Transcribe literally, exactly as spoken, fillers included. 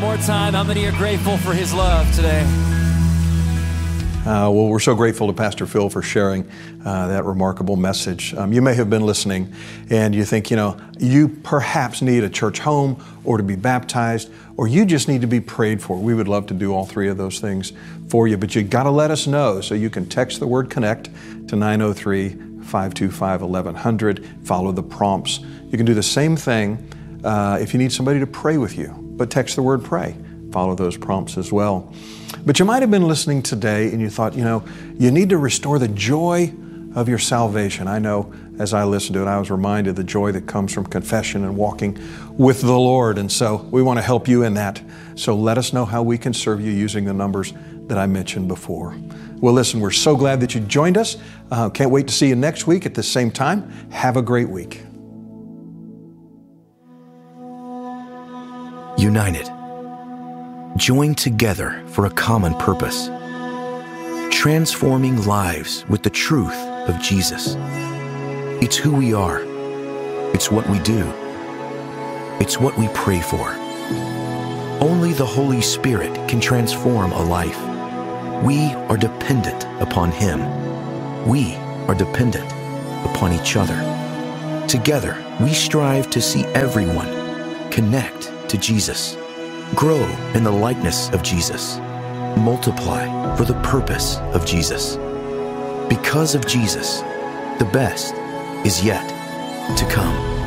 more time. How many are grateful for his love today? Uh, well, we're so grateful to Pastor Phil for sharing uh, that remarkable message. Um, you may have been listening and you think, you know, you perhaps need a church home or to be baptized, or you just need to be prayed for. We would love to do all three of those things for you, but you got to let us know. So you can text the word CONNECT to nine oh three, five two five, eleven hundred. Follow the prompts. You can do the same thing uh, if you need somebody to pray with you, but text the word PRAY. Follow those prompts as well. But you might have been listening today and you thought, you know, you need to restore the joy of your salvation. I know as I listened to it, I was reminded of the joy that comes from confession and walking with the Lord. And so we want to help you in that. So let us know how we can serve you using the numbers that I mentioned before. Well, listen, we're so glad that you joined us. Uh, can't wait to see you next week at the same time. Have a great week. United. Joined together for a common purpose. Transforming lives with the truth of Jesus. It's who we are. It's what we do. It's what we pray for. Only the Holy Spirit can transform a life. We are dependent upon Him. We are dependent upon each other. Together, we strive to see everyone connect to Jesus. Grow in the likeness of Jesus. Multiply for the purpose of Jesus. Because of Jesus, the best is yet to come.